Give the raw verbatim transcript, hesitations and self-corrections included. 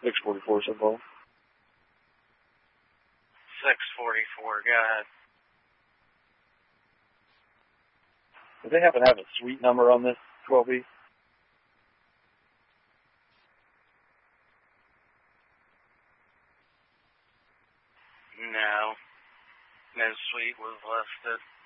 six forty-four, simple. six forty-four, go ahead. Do they happen to have a suite number on this twelve B? No. No suite was listed.